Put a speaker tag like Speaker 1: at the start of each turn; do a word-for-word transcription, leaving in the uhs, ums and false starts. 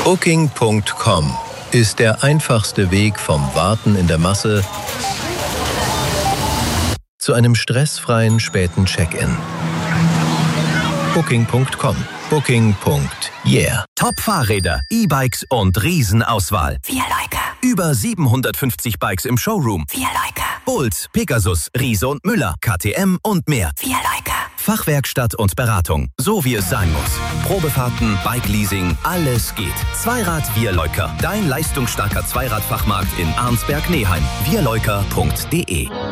Speaker 1: Booking Punkt com ist der einfachste Weg vom Warten in der Masse zu einem stressfreien späten Check-in. Booking Punkt com. Booking. Yeah.
Speaker 2: Top-Fahrräder, E-Bikes und Riesenauswahl.
Speaker 3: Wir Leica.
Speaker 2: Über siebenhundertfünfzig Bikes im Showroom.
Speaker 3: Wir Leica.
Speaker 2: Bolt, Pegasus, Riese und Müller, K T M und mehr.
Speaker 3: Wir Leica.
Speaker 2: Fachwerkstatt und Beratung, so wie es sein muss. Probefahrten, Bike-Leasing, alles geht. Zweirad Wir Leuker, dein leistungsstarker Zweiradfachmarkt in Arnsberg-Neheim. wir leuker punkt de